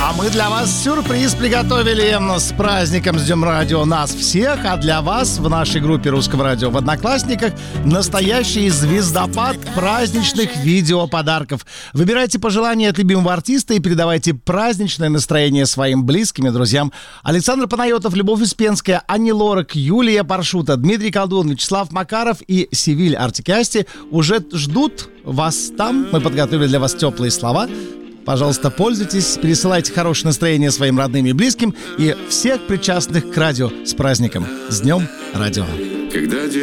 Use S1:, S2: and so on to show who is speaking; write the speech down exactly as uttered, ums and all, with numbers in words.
S1: А мы для вас сюрприз приготовили. С праздником, с Днем Радио нас всех. А для вас в нашей группе Русского радио в Одноклассниках настоящий звездопад праздничных видеоподарков. Выбирайте пожелания от любимого артиста и передавайте праздничное настроение своим близким и друзьям. Александр Панайотов, Любовь Успенская, Ани Лорак, Юлия Паршута, Дмитрий Колдун, Вячеслав Макаров и Севиль Артик и Асти уже ждут вас там. Мы подготовили для вас теплые слова. Пожалуйста, пользуйтесь, пересылайте хорошее настроение своим родным и близким и всех причастных к радио с праздником. С Днем Радио!
S2: Когда